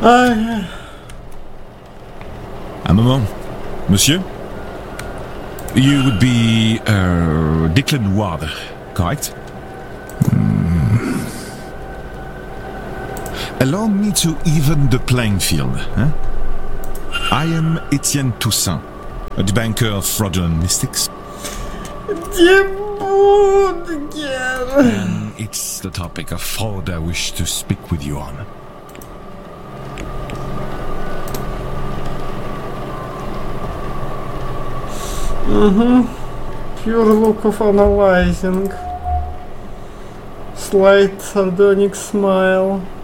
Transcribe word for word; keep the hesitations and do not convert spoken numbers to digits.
Ah. Un moment. Monsieur? You would be, uh, Declan Ward, correct? Mm. Allow me to even the playing field, huh? I am Etienne Toussaint, a debunker of fraudulent mystics. And it's the topic of fraud I wish to speak with you on. Mm-hmm. Pure look of analyzing. Slight sardonic smile.